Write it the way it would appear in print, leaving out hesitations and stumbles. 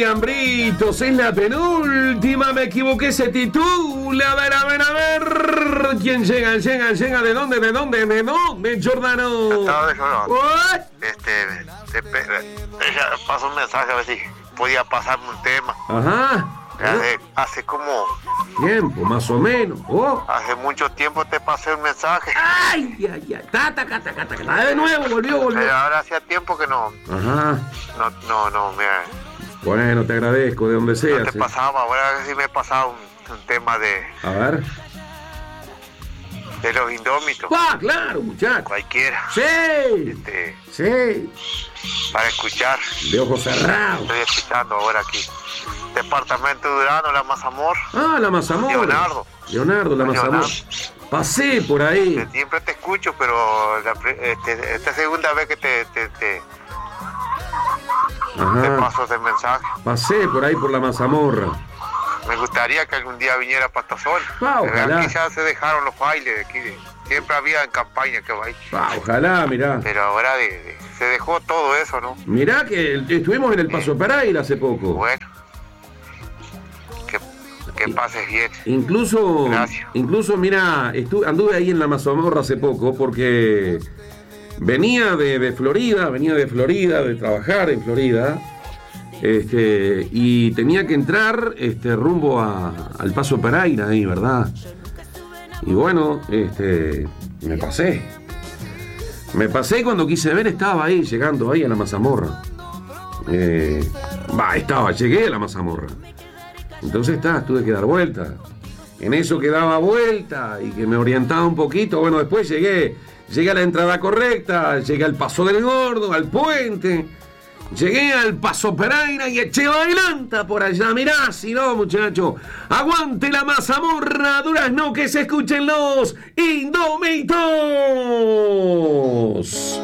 Fiambritos, es la penúltima, me equivoqué, se titula, a ver, ¿quién llega? ¿De dónde, Jordano? What? Paso un mensaje a ver si podía pasarme un tema. Ajá. Hace como... Tiempo, más o menos. Hace mucho tiempo te pasé un mensaje. Ay. De nuevo, volvió. Pero ahora hacía tiempo que no. Ajá. No, mira. Bueno, te agradezco, de donde sea. No te pasaba, ahora sí me he pasado un tema de... A ver. De los indómitos. Claro, muchacho. Cualquiera. Sí. Sí. Para escuchar. De ojos cerrados. Estoy escuchando ahora aquí. Departamento Durano, La Mazamorra. La Mazamorra. Leonardo, La Mazamorra. Pasé por ahí. Siempre te escucho, pero esta segunda vez que te paso ese mensaje. Pasé por ahí por La Mazamorra. Me gustaría que algún día viniera para esta zona. Ojalá. Aquí ya se dejaron los bailes de aquí. Siempre había en campaña que baile. Ojalá, mirá. Pero ahora se dejó todo eso, ¿no? Mirá que estuvimos en el Paso Pereira hace poco. Bueno. Que pases bien. Incluso mira, anduve ahí en La Mazamorra hace poco porque venía de Florida, de trabajar en Florida. Y tenía que entrar rumbo al Paso Pereira ahí, ¿verdad? Y bueno, me pasé cuando quise ver, estaba ahí, llegando ahí a La Mazamorra. Llegué a La Mazamorra. Entonces tuve que dar vuelta. En eso que daba vuelta y que me orientaba un poquito, bueno, después llegué a la entrada correcta, llegué al Paso del Gordo, al puente. Llegué al Paso Pereira y eché bailanta por allá. Mirá, si no, muchacho. Aguante La Mazamorra, Durazno, que se escuchen los Indómitos.